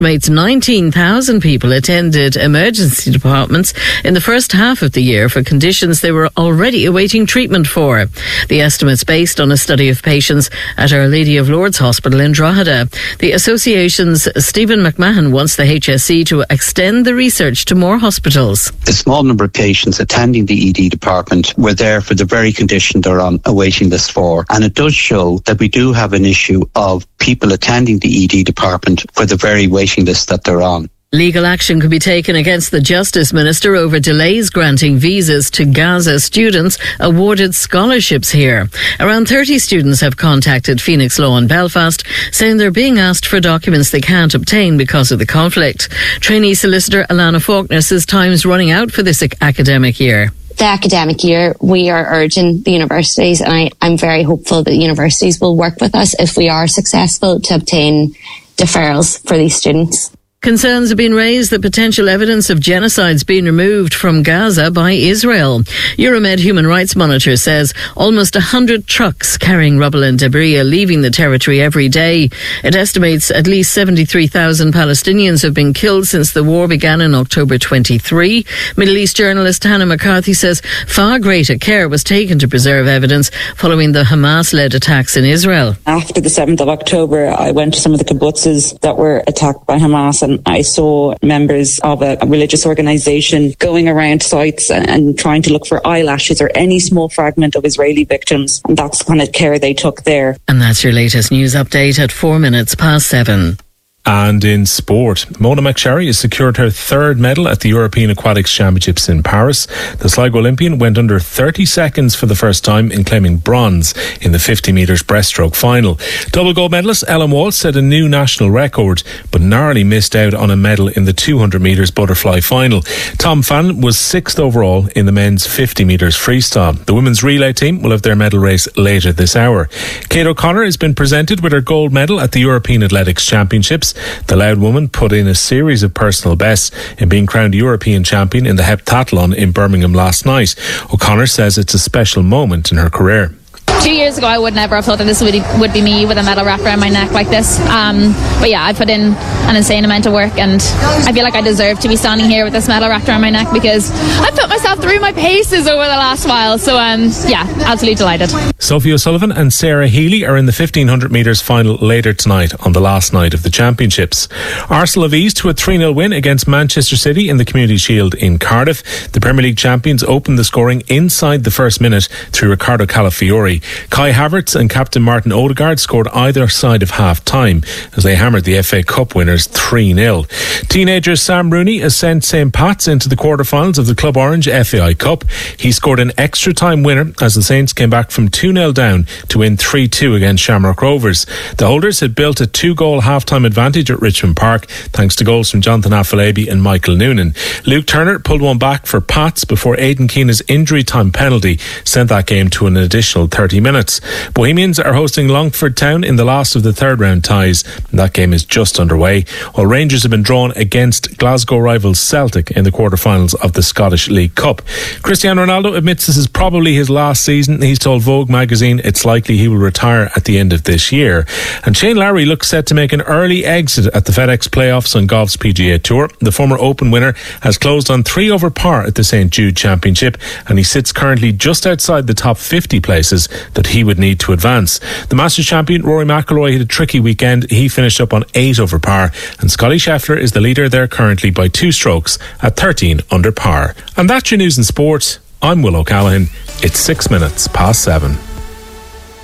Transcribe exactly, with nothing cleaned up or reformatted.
Estimates nineteen thousand people attended emergency departments in the first half of the year for conditions they were already awaiting treatment for. The estimate's based on a study of patients at Our Lady of Lourdes Hospital in Drogheda. The association's Stephen McMahon wants the H S E to extend the research to more hospitals. The small number of patients attending the E D department were there for the very condition they're on a waiting list for, and it does show that we do have an issue of people attending the E D department for the very waiting list that they're on. Legal action could be taken against the Justice Minister over delays granting visas to Gaza students awarded scholarships here. Around thirty students have contacted Phoenix Law in Belfast, saying they're being asked for documents they can't obtain because of the conflict. Trainee solicitor Alana Faulkner says time's running out for this academic year. The academic year, we are urging the universities, and I, I'm very hopeful that universities will work with us if we are successful to obtain deferrals for these students. Concerns have been raised that potential evidence of genocide's been removed from Gaza by Israel. Euromed Human Rights Monitor says almost one hundred trucks carrying rubble and debris are leaving the territory every day. It estimates at least seventy-three thousand Palestinians have been killed since the war began in October twenty-three. Middle East journalist Hannah McCarthy says far greater care was taken to preserve evidence following the Hamas-led attacks in Israel. After the seventh of October, I went to some of the kibbutzes that were attacked by Hamas, and I saw members of a religious organisation going around sites and trying to look for eyelashes or any small fragment of Israeli victims. And that's the kind of care they took there. And that's your latest news update at four minutes past seven. And in sport, Mona McSherry has secured her third medal at the European Aquatics Championships in Paris. The Sligo Olympian went under thirty seconds for the first time in claiming bronze in the fifty metres breaststroke final. Double gold medalist Ellen Walsh set a new national record, but narrowly missed out on a medal in the two hundred metres butterfly final. Tom Fannin was sixth overall in the men's fifty metres freestyle. The women's relay team will have their medal race later this hour. Kate O'Connor has been presented with her gold medal at the European Athletics Championships. The Loud woman put in a series of personal bests in being crowned European champion in the heptathlon in Birmingham last night. O'Connor says it's a special moment in her career. Two years ago, I would never have thought that this would, would be me with a medal wrapped around my neck like this. Um, but yeah, I put in an insane amount of work, and I feel like I deserve to be standing here with this medal wrapped around my neck because I put myself through my paces over the last while. So um, yeah, absolutely delighted. Sophie O'Sullivan and Sarah Healy are in the fifteen hundred metres final later tonight on the last night of the championships. Arsenal have eased to a three nil win against Manchester City in the Community Shield in Cardiff. The Premier League champions opened the scoring inside the first minute through Ricardo Calafiori. Kai Havertz and captain Martin Odegaard scored either side of half-time as they hammered the F A Cup winners three nil. Teenager Sam Rooney has sent Saint Pat's into the quarterfinals of the Club Orange F A I Cup. He scored an extra-time winner as the Saints came back from two nil down to win three two against Shamrock Rovers. The holders had built a two-goal half-time advantage at Richmond Park thanks to goals from Jonathan Afolabi and Michael Noonan. Luke Turner pulled one back for Pats before Aidan Keena's injury-time penalty sent that game to an additional thirty minutes. Bohemians are hosting Longford Town in the last of the third round ties, and that game is just underway, while Rangers have been drawn against Glasgow rivals Celtic in the quarterfinals of the Scottish League Cup. Cristiano Ronaldo admits this is probably his last season. He's told Vogue magazine it's likely he will retire at the end of this year. And Shane Lowry looks set to make an early exit at the FedEx playoffs on golf's P G A Tour. The former Open winner has closed on three over par at the Saint Jude Championship, and he sits currently just outside the top fifty places that he would need to advance. The Masters champion Rory McIlroy had a tricky weekend. He finished up on eight over par, and Scotty Scheffler is the leader there currently by two strokes at thirteen under par. And that's your news and sport. I'm Will O'Callaghan. It's six minutes past seven.